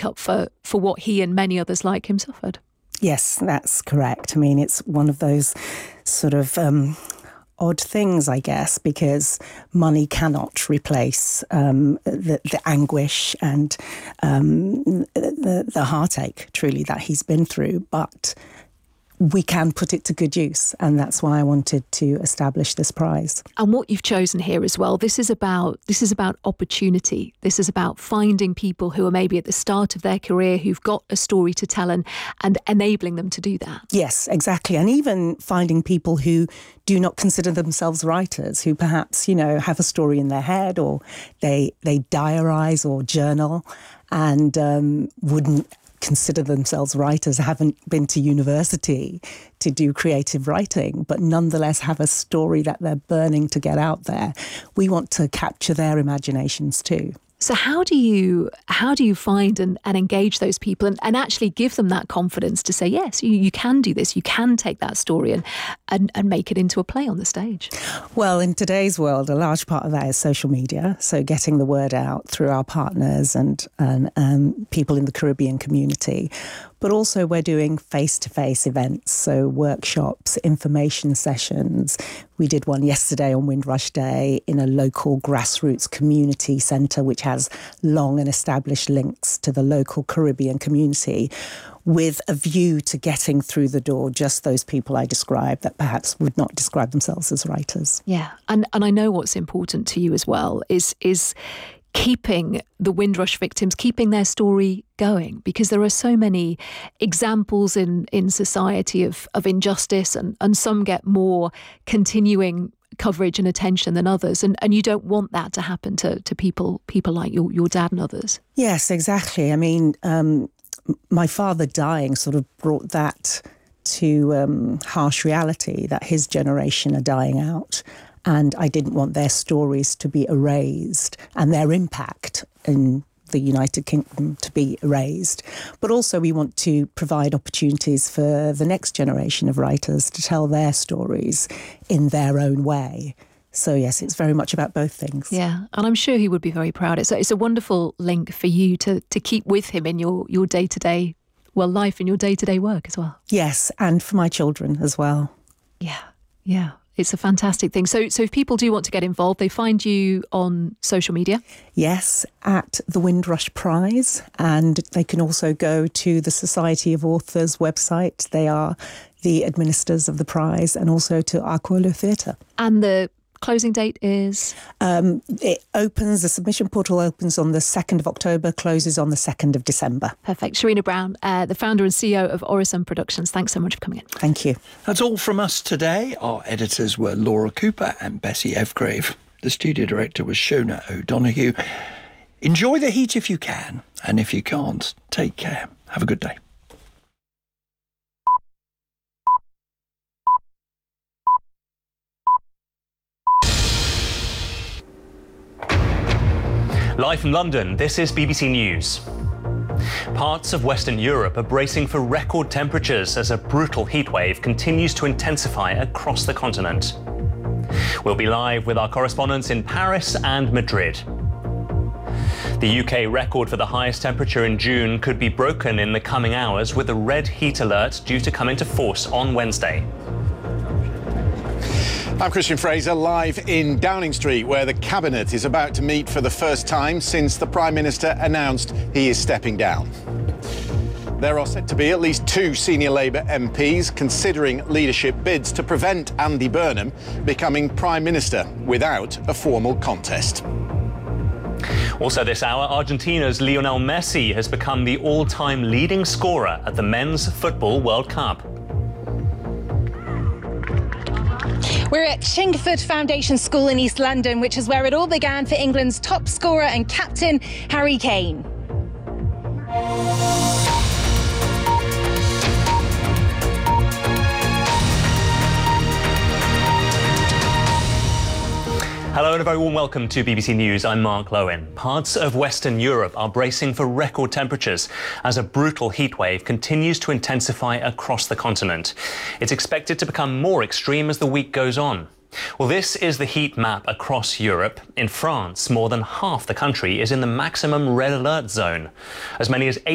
make up for what he and many others like him suffered. Yes, that's correct. I mean, it's one of those sort of odd things, I guess, because money cannot replace the anguish and the heartache, truly, that he's been through. But we can put it to good use, and that's why I wanted to establish this prize. And what you've chosen here as well, this is about opportunity. This is about finding people who are maybe at the start of their career, who've got a story to tell, and enabling them to do that. Yes, exactly. And even finding people who do not consider themselves writers, who perhaps, have a story in their head, or they diarise or journal and wouldn't consider themselves writers, haven't been to university to do creative writing, but nonetheless have a story that they're burning to get out there. We want to capture their imaginations too. So how do you find and engage those people and actually give them that confidence to say, yes, you can do this, you can take that story and make it into a play on the stage? Well, in today's world, a large part of that is social media. So getting the word out through our partners and people in the Caribbean community. But also we're doing face-to-face events, so workshops, information sessions. We did one yesterday on Windrush Day in a local grassroots community centre, which has long and established links to the local Caribbean community, with a view to getting through the door just those people I described that perhaps would not describe themselves as writers. Yeah, and I know what's important to you as well is keeping the Windrush victims, keeping their story going, because there are so many examples in society of injustice, and some get more continuing coverage and attention than others, and you don't want that to happen to people like your dad and others. Yes, exactly. I mean, my father dying sort of brought that to harsh reality, that his generation are dying out. And I didn't want their stories to be erased and their impact in the United Kingdom to be erased. But also we want to provide opportunities for the next generation of writers to tell their stories in their own way. So yes, it's very much about both things. Yeah, and I'm sure he would be very proud. It's a wonderful link for you to keep with him in your day-to-day, life and your day-to-day work as well. Yes, and for my children as well. Yeah. It's a fantastic thing. So if people do want to get involved, they find you on social media? Yes, at the Windrush Prize. And they can also go to the Society of Authors website. They are the administrators of the prize, and also to Aquilo Theatre. And the closing date is? The submission portal opens on the 2nd of October, closes on the 2nd of December. Perfect. Sharina Brown, the founder and CEO of Orison Productions. Thanks so much for coming in. Thank you. That's all from us today. Our editors were Laura Cooper and Bessie Evgrave. The studio director was Shona O'Donoghue. Enjoy the heat if you can, and if you can't, take care. Have a good day. Live from London, this is BBC News. Parts of Western Europe are bracing for record temperatures as a brutal heatwave continues to intensify across the continent. We'll be live with our correspondents in Paris and Madrid. The UK record for the highest temperature in June could be broken in the coming hours, with a red heat alert due to come into force on Wednesday. I'm Christian Fraser, live in Downing Street, where the Cabinet is about to meet for the first time since the Prime Minister announced he is stepping down. There are set to be at least 2 senior Labour MPs considering leadership bids to prevent Andy Burnham becoming Prime Minister without a formal contest. Also this hour, Argentina's Lionel Messi has become the all-time leading scorer at the Men's Football World Cup. We're at Chingford Foundation School in East London, which is where it all began for England's top scorer and captain, Harry Kane. Hello and a very warm welcome to BBC News. I'm Mark Lowen. Parts of Western Europe are bracing for record temperatures as a brutal heatwave continues to intensify across the continent. It's expected to become more extreme as the week goes on. Well, this is the heat map across Europe. In France, more than half the country is in the maximum red alert zone. As many as